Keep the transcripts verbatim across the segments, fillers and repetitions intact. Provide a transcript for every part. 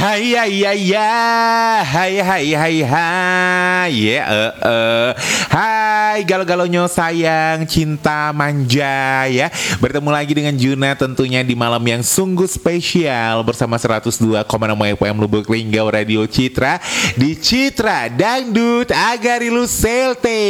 Hai ya ya ya, hai hai hai hai, ya eh eh, hai galau-galaunya sayang, cinta manja ya. Bertemu lagi dengan Juna tentunya di malam yang sungguh spesial bersama seratus dua koma enam F M Lubuk Linggau Radio Citra di Citra Dangdut Agarilu Selte.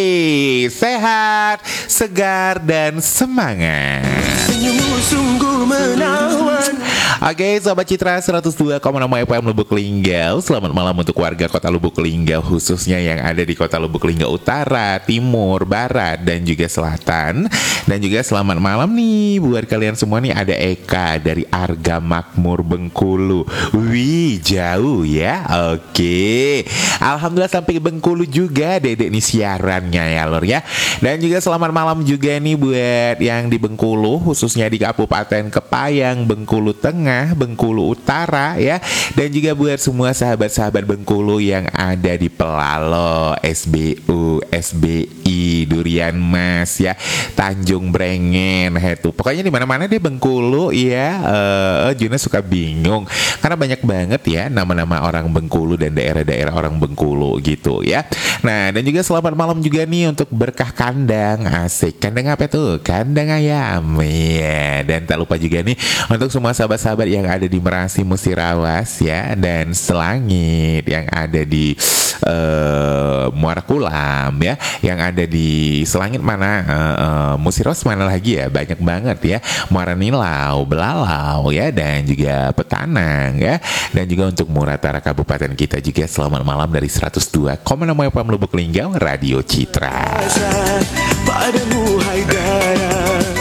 Sehat, segar dan semangat. Senyummu sungguh menawan. Oke, Sobat Citra seratus dua koma enam F M Lubuk Linggau. Selamat malam untuk warga kota Lubuk Linggau, khususnya yang ada di kota Lubuk Linggau Utara, Timur, Barat, dan juga Selatan. Dan juga selamat malam nih buat kalian semua nih. Ada Eka dari Arga Makmur Bengkulu. Wih, jauh ya. Oke, alhamdulillah sampai ke Bengkulu juga Dedek nih siarannya ya lor ya. Dan juga selamat malam juga nih buat yang di Bengkulu, khususnya di Kabupaten Kepayang, Bengkulu Tengah, Bengkulu Utara ya. Dan juga buat semua sahabat-sahabat Bengkulu yang ada di Pelalo, S B U, S B I, Durian Mas ya, Tanjung Brengen, itu pokoknya di mana-mana deh Bengkulu ya. Uh, Juna suka bingung karena banyak banget ya nama-nama orang Bengkulu dan daerah-daerah orang Bengkulu gitu ya. Nah, dan juga selamat malam juga nih untuk Berkah Kandang. Asik, kandang apa tuh? Kandang ayam ya. Dan tak lupa juga nih untuk semua sahabat-sahabat yang ada di Merasi, Musirawas ya, dan Selangit yang ada di uh, Muara Kulam ya, yang ada di Selangit mana, uh, uh, Musirawas mana lagi ya, banyak banget ya, Muara Nilau, Belalau ya, dan juga Petanang ya. Dan juga untuk Muratara Kabupaten kita juga selamat malam dari seratus dua koma enam F M Lubuk Linggau Radio Citra. Padamu Haidara.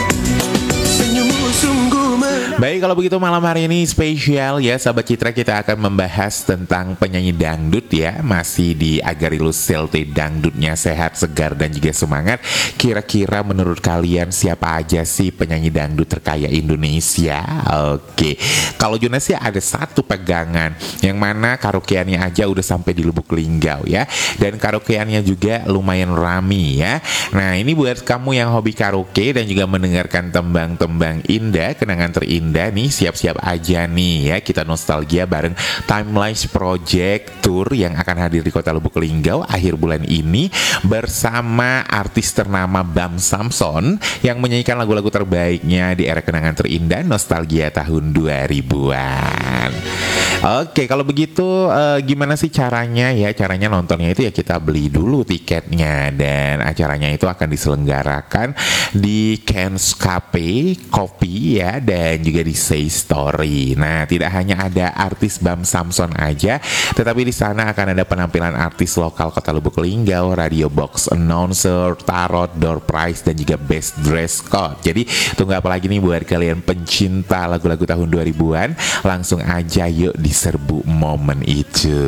Senyummu sungguh menawan. Baik, kalau begitu malam hari ini spesial ya Sahabat Citra, kita akan membahas tentang penyanyi dangdut ya. Masih di Agarilu Selte, dangdutnya sehat, segar, dan juga semangat. Kira-kira menurut kalian siapa aja sih penyanyi dangdut terkaya Indonesia? Oke, kalau Jonas sih ada satu pegangan, yang mana karaokeannya aja udah sampai di Lubuk Linggau ya. Dan karaokeannya juga lumayan rame ya. Nah, ini buat kamu yang hobi karaoke dan juga mendengarkan tembang-tembang indah, kenangan terindah nih, siap-siap aja nih ya, kita nostalgia bareng Timelines Project Tour yang akan hadir di kota Lubuk Linggau akhir bulan ini bersama artis ternama Bam Samson yang menyanyikan lagu-lagu terbaiknya di era kenangan terindah nostalgia tahun dua ribuan. Oke, kalau begitu uh, gimana sih caranya ya? Caranya nontonnya itu ya kita beli dulu tiketnya, dan acaranya itu akan diselenggarakan di Ken's Cafe Kopi ya, dan juga di Say Story. Nah, tidak hanya ada artis Bam Samson aja, tetapi di sana akan ada penampilan artis lokal kota Lubuk Linggau, radio box announcer, tarot, door prize, dan juga best dress code. Jadi tunggu apa lagi nih buat kalian pencinta lagu-lagu tahun dua ribuan? Langsung aja yuk diserbu momen itu.